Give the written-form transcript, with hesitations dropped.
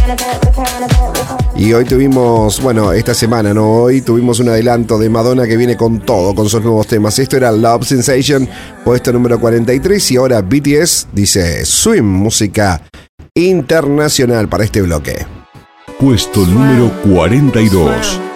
Y hoy tuvimos, bueno, esta semana, ¿no? Hoy tuvimos un adelanto de Madonna que viene con todo, con sus nuevos temas. Esto era Love Sensation, puesto número 43. Y ahora BTS dice Swim, música internacional para este bloque. Puesto número 42.